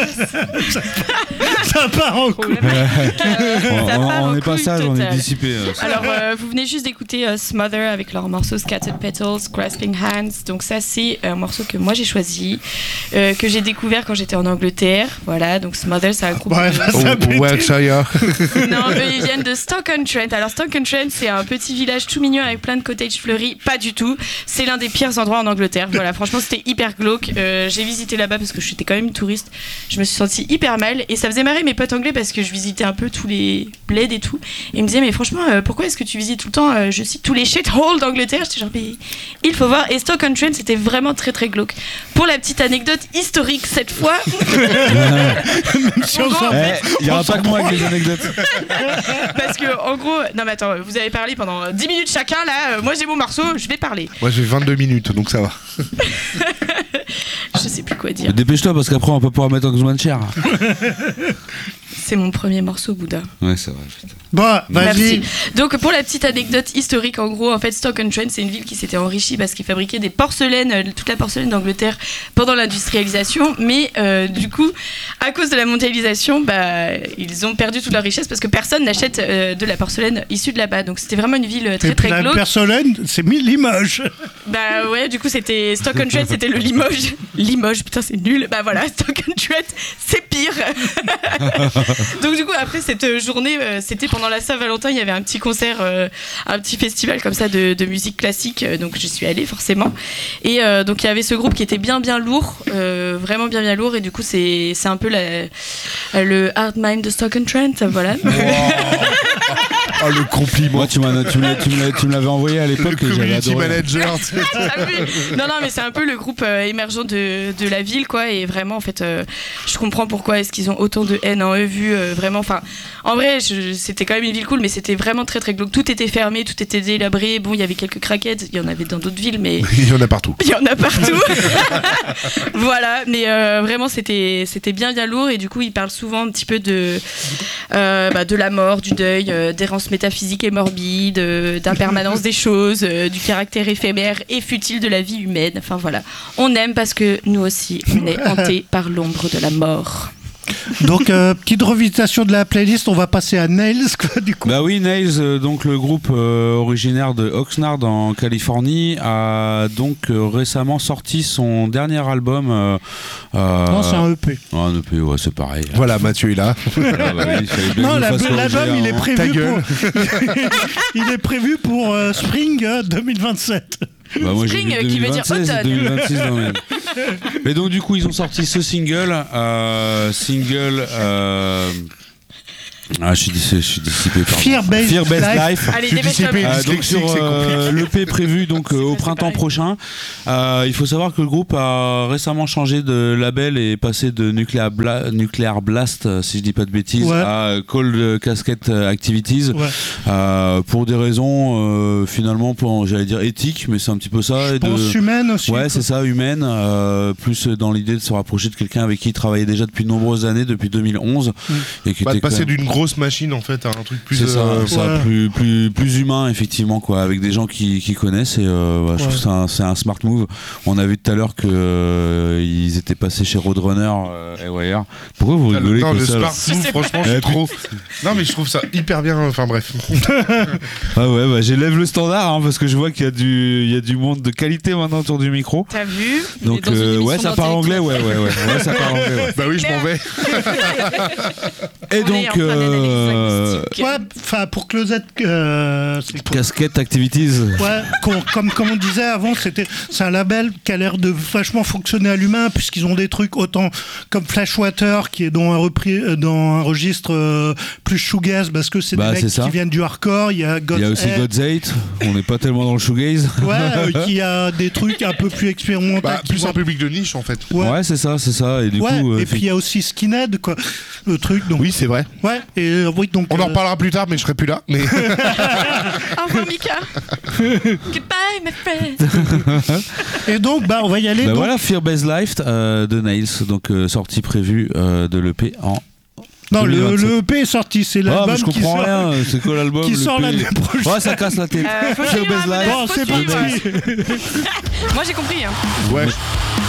Ça part en couille. On est pas sage, on est dissipé. Alors, vous venez juste d'écouter Smother avec leur morceau Scattered Petals, Grasping Hands. Donc ça, c'est un morceau que moi j'ai choisi, que j'ai découvert quand j'étais en Angleterre. Voilà, donc Smother, c'est un groupe Wiltshire. Non, eux, ils viennent de Stoke-on-Trent. Alors Stoke-on-Trent, c'est un petit village tout mignon avec plein de cottages fleuris. Pas du tout. C'est l'un des pires endroits en Angleterre. Voilà, franchement, c'était hyper glauque. J'ai visité là-bas parce que j'étais quand même touriste. Je me suis sentie hyper mal et ça faisait marrer mes potes anglais parce que je visitais un peu tous les bleds et tout. Et ils me disaient, mais franchement, pourquoi est-ce que tu visites tout le temps, je cite, tous les shitholes d'Angleterre? J'étais genre, mais il faut voir. Et Stoke-on-Trent, c'était vraiment très très glauque. Pour la petite anecdote historique cette fois. Il y aura pas que moi avec les anecdotes. Parce que en gros, non mais attends, vous avez parlé pendant 10 minutes chacun là, moi j'ai mon morceau, je vais parler. Moi j'ai 22 minutes donc ça va. Je sais plus quoi dire. Dépêche-toi parce qu'après on va pas pouvoir mettre Oxman Chair. C'est mon premier morceau, Bouddha. Ouais, c'est vrai. Putain. Bon, vas-y. Merci. Donc pour la petite anecdote historique, en gros, en fait, Stoke-on-Trent, c'est une ville qui s'était enrichie parce qu'ils fabriquaient des porcelaines, toute la porcelaine d'Angleterre pendant l'industrialisation. Mais du coup, à cause de la mondialisation, ils ont perdu toute leur richesse parce que personne n'achète de la porcelaine issue de là-bas. Donc c'était vraiment une ville très très glauque. La porcelaine, c'est Limoges. Bah ouais, du coup c'était Stoke-on-Trent, c'était le Limoges. Limoges, putain c'est nul. Bah voilà, Stoke-on-Trent, c'est pire. Donc du coup après cette journée, c'était pendant la Saint-Valentin, il y avait un petit concert, un petit festival comme ça de musique classique, donc j'y suis allée forcément. Et donc il y avait ce groupe qui était bien lourd, vraiment bien lourd, et du coup c'est un peu le Hard Mind de Stoke-on-Trent, voilà. Wow. Oh le compliment. Moi tu me l'avais envoyé à l'époque le et j'avais community adoré. manager. Non mais c'est un peu le groupe émergent de la ville quoi, et vraiment en fait je comprends pourquoi est-ce qu'ils ont autant de haine en eux, vu vraiment, enfin en vrai c'était quand même une ville cool, mais c'était vraiment très très glauque, tout était fermé, tout était délabré. Bon, il y avait quelques craquettes, il y en avait dans d'autres villes, mais il y en a partout. Voilà, mais vraiment c'était bien lourd, et du coup ils parlent souvent un petit peu de la mort, du deuil, d'errance métaphysique et morbide, d'impermanence des choses, du caractère éphémère et futile de la vie humaine. Enfin voilà, on aime parce que nous aussi on est hantés par l'ombre de la mort. Donc petite revisitation de la playlist, on va passer à Nails quoi, du coup. Bah oui, Nails, donc le groupe originaire de Oxnard en Californie, a donc récemment sorti son dernier album. Non, c'est un EP. Un EP, ouais, c'est pareil. Voilà, Mathieu est là. Ah bah oui, non, l'album il est prévu il est prévu pour Spring 2027. Bah moi, Spring, j'ai qui veut dire automne. 2026 dans même. Et donc du coup ils ont sorti ce single. Je suis dissipé. Fear-Based Life. Allez, dépêche-toi. Donc sur l'EP prévu donc au printemps prochain. Il faut savoir que le groupe a récemment changé de label et passé de Nuclear Blast, si je dis pas de bêtises, à Cold Casket Activities, pour des raisons finalement, j'allais dire éthiques, mais c'est un petit peu ça. Je pense humaine aussi. Ouais, c'est ça, humaine. Plus dans l'idée de se rapprocher de quelqu'un avec qui il travaillait déjà depuis de nombreuses années, depuis 2011, et qui était passer d'une grosse machine en fait à un truc plus plus humain effectivement quoi, avec des gens qui connaissent, et je trouve que c'est un smart move. On a vu tout à l'heure que ils étaient passés chez Roadrunner et Wire. Pourquoi vous rigolez comme ça? Le smart move, franchement je suis trop. Non mais je trouve ça hyper bien, enfin bref. Ah ouais, bah j'élève le standard parce que je vois qu'il y a du monde de qualité maintenant autour du micro. T'as vu? Donc ça parle anglais, ouais, ça parle anglais. Ouais. Bah oui, je m'en vais. Et donc pour Closet Casket Activities. Ouais, comme on disait avant, c'est un label qui a l'air de vachement fonctionner à l'humain, puisqu'ils ont des trucs autant comme Flashwater qui est dans un registre plus shoegaze, parce que c'est des mecs qui viennent du hardcore. Il y a aussi God's Hate, on n'est pas tellement dans le shoegaze. Qui a des trucs un peu plus expérimentaux, plus un public de niche en fait. Ouais, c'est ça, et du coup et puis il y a aussi Skinhead quoi, le truc, donc oui c'est vrai. Ouais, et oui, donc on en reparlera plus tard, mais je serai plus là. Mais... Au revoir Mika. Goodbye my friend. Et donc on va y aller. Donc... Voilà, Fear-Based Life de Nails, donc sortie prévue de l'EP en... Non, le EP est sorti, c'est l'album mais je comprends rien, c'est quoi l'album qui sort l'année prochaine. Ouais, ça casse la tête. Fear-Based Life. Bon, c'est parti. Moi j'ai compris. Ouais.